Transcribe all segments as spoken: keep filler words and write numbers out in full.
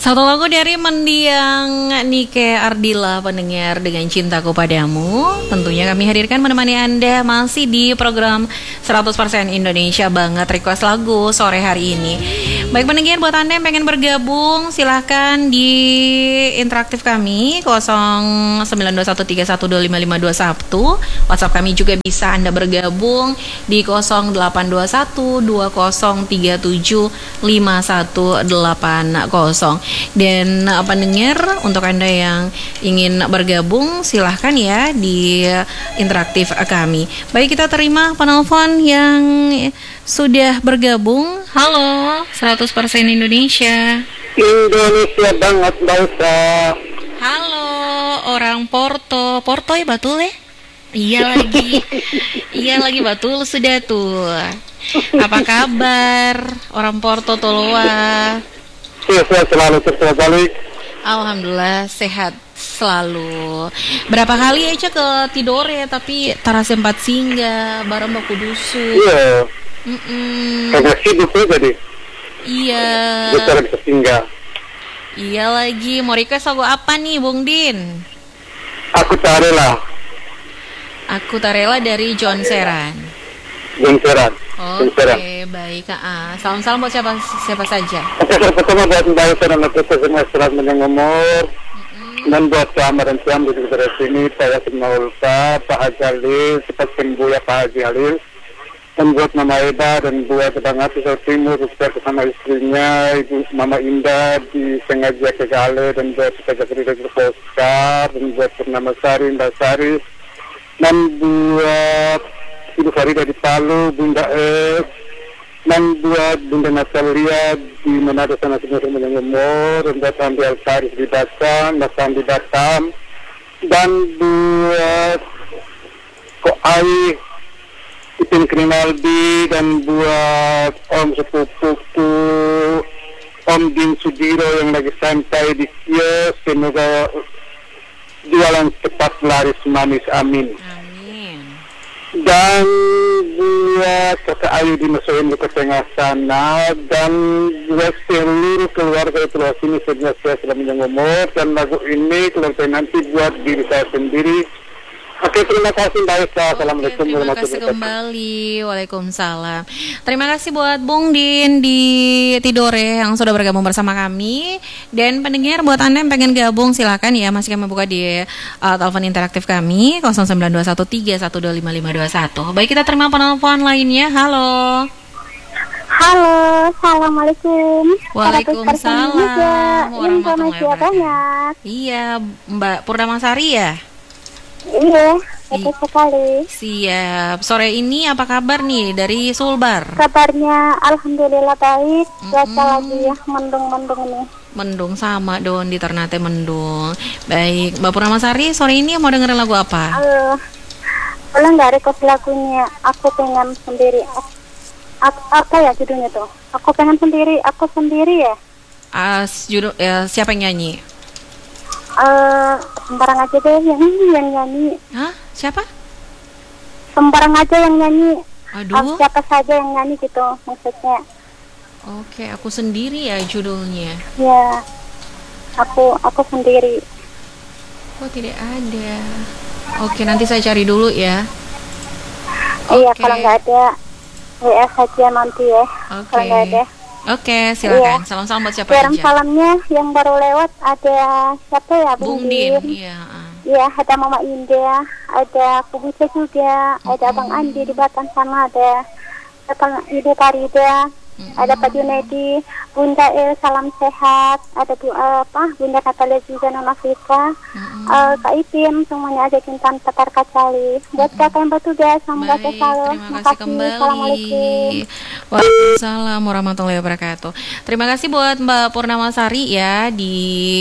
Satu lagu dari mendiang Nike Ardila, pendengar, dengan cintaku padamu. Tentunya kami hadirkan menemani Anda masih di program seratus persen Indonesia Banget Request Lagu sore hari ini. Baik pendengar, buat Anda yang pengen bergabung, silahkan di interaktif kami nol sembilan dua satu tiga satu dua lima lima dua satu. WhatsApp kami juga bisa Anda bergabung di nol delapan dua satu dua nol tiga tujuh lima satu delapan nol. Dan uh, pendengar, untuk Anda yang ingin bergabung, silahkan ya di interaktif kami. Baik, kita terima penelpon yang sudah bergabung. Halo, seratus persen Indonesia. Indonesia banget, Mbak Usa. Halo, orang Porto. Porto ya betul ya? Iya lagi. Iya lagi betul sudah tuh. Apa kabar orang Porto Toloa? Sehat selalu, sehat selalu. Alhamdulillah sehat selalu. Berapa kali aja ke Tidore tapi tara sempat singgah bareng baku dusu. Iya. Mm-mm. Karena sibuk ya jadi. Iya. Bisa bisa singgah. Iya lagi. Mau request lagu apa nih, Bung Din? Aku tak rela. Aku tak rela dari John Seran. John Seran. Oke, okay, baik. Ah, salam-salam buat siapa siapa saja. Oke, pertama buat Mbak Usa dan Mbak Usa semua selamat mendengar. Dan buat Siam dan Siam di sekitar sini, saya Mbak Ulfa, Pak Haji Halil, cepat sembuh ya Pak Haji Halil. Dan buat Mama Eda dan buat Bang Hati Jawa Timur, bersama istrinya, Ibu Mama Indah di Sengaja Kegale, dan buat Pak Jakri dari Oscar, dan buat Purnama Sari, Mbak Sari, dan buat Ibu Farida di Palu, Bunda Es, dan buat Bunda Natalia di Manado sana semua yang umur, dan buat Andi Altaris di Batam, Mas Andi Batam, dan buat Koai Ipin Krinaldi, dan buat Om Sepupuku Om Din Sudiro yang lagi santai di kios, semoga jualan cepat laris manis, amin. Dan buat Kakak Ayu di Mesoin ke tengah sana, dan buat seluruh keluarga di pulau sini sebenarnya saya sudah menjadi umur, dan lagu ini keluarga nanti buat diri saya sendiri. Oke, terima kasih Mbak Esa. Assalamualaikum warahmatullahi wabarakatuh. Terima kasih kembali. Waalaikumsalam. Terima kasih buat Bung Din di Tidore yang sudah bergabung bersama kami. Dan pendengar, buat Anda yang pengen gabung, silakan ya, masih kami buka di uh, telepon interaktif kami nol sembilan dua satu tiga satu dua lima lima dua satu. Baik, kita terima penelpon lainnya. Halo. Halo, assalamualaikum. Waalaikumsalam warahmatullahi wabarakatuh. Iya, Mbak Purnamasari ya? Iya, betul sekali. Siap. Sore ini apa kabar nih dari Sulbar? Kabarnya alhamdulillah baik. Cuaca mm-hmm. lagi ya mendung-mendung nih. Mendung sama don di Ternate mendung. Baik, Mbak Purnamasari sore ini mau dengerin lagu apa? Uh, boleh nggak request lagunya? Aku pengen sendiri. A- apa ya judulnya tuh? Aku pengen sendiri. Aku sendiri ya. Uh, judul uh, siapa yang nyanyi? Uh, sembarang aja deh yang yang nyanyi. Hah? Siapa? Sembarang aja yang nyanyi. Aduh. Uh, siapa saja yang nyanyi gitu maksudnya. Oke, aku sendiri ya judulnya. Ya, aku aku sendiri. Kok tidak ada? Oke, nanti saya cari dulu ya. Iya, okay. Kalau nggak ada W A saja nanti ya. Okay. Kalau nggak ada. Oke, silakan. Iya. Salam-salam buat siapa Kirim aja. salamnya yang baru lewat ada siapa ya? Bung Din. Iya. Iya, ada Mama Indah, ada Kubuca juga, mm-hmm. ada Bang Andi di Batam sana, ada Bapak Ibu Parida, mm-hmm. ada Pak Junedi, Bunda El, salam sehat, ada Bu uh, apa? Bunda Natalia juga, Nona Fika, mm-hmm. uh, Kak Ipin, semuanya ada Cintan Petar Kacali. Buat mm-hmm. kakak yang bertugas, semoga selalu. Terima kasih kembali. Assalamualaikum. Waalaikumsalam warahmatullahi wabarakatuh. Terima kasih buat Mbak Purnamasari ya di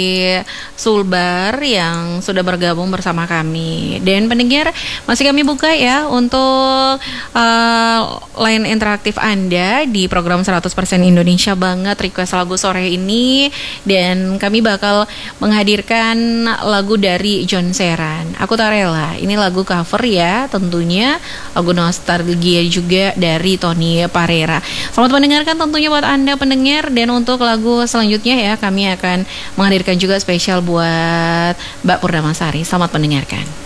Sulbar yang sudah bergabung bersama kami. Dan pendengar, masih kami buka ya untuk uh, line interaktif Anda di program seratus persen Indonesia banget request lagu sore ini. Dan kami bakal menghadirkan lagu dari John Seran, Aku Tak Rela. Ini lagu cover ya, tentunya lagu nostalgia juga dari Tony Parera. Selamat mendengarkan tentunya buat Anda pendengar. Dan untuk lagu selanjutnya ya, kami akan menghadirkan juga spesial buat Mbak Purnamasari. Selamat mendengarkan.